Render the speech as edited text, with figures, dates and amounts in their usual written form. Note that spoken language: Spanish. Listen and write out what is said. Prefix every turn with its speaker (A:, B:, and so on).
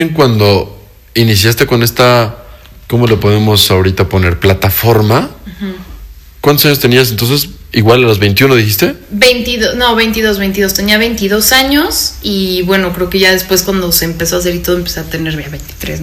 A: Cuando iniciaste con esta, ¿cómo le podemos ahorita poner? Plataforma. ¿Cuántos años tenías entonces? Igual a los 21 dijiste.
B: 22. Tenía 22 años y bueno, creo que ya después cuando se empezó a hacer y todo empecé a tener ya 23,